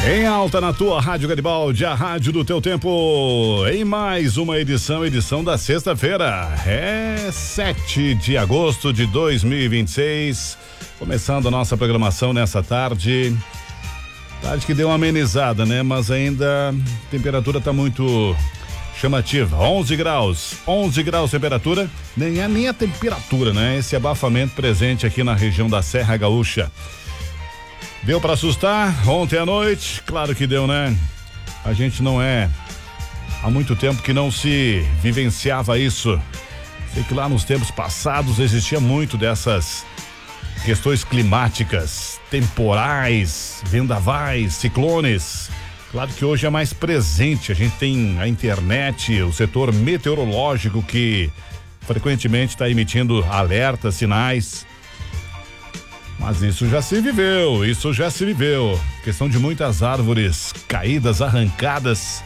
Em alta na tua Rádio Garibaldi, a rádio do teu tempo, em mais uma edição da sexta-feira, 7 de agosto de 2026, começando a nossa programação nessa tarde que deu uma amenizada, né? Mas ainda a temperatura tá muito chamativa, 11 graus temperatura, nem a temperatura, né? Esse abafamento presente aqui na região da Serra Gaúcha. Deu pra assustar ontem à noite? Claro que deu, né? A gente não há muito tempo que não se vivenciava isso. Sei que lá nos tempos passados existia muito dessas questões climáticas, temporais, vendavais, ciclones. Claro que hoje é mais presente, a gente tem a internet, o setor meteorológico que frequentemente está emitindo alertas, sinais. Mas isso já se viveu. Questão de muitas árvores caídas, arrancadas,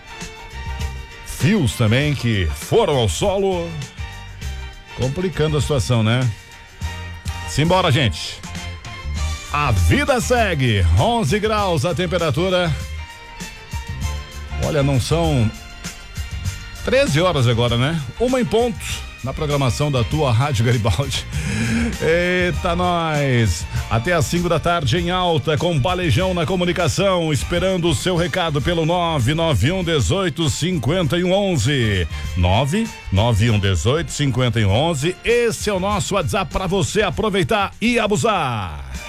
fios também que foram ao solo, complicando a situação, né? Simbora, gente. A vida segue, 11 graus a temperatura. Olha, não são 13 horas agora, né? 1 em ponto. Na programação da tua Rádio Garibaldi. Eita, nós! Até às 5 da tarde em alta, com Balejão na comunicação, esperando o seu recado pelo 991 18 51 11. 991 18 51 11. Esse é o nosso WhatsApp para você aproveitar e abusar.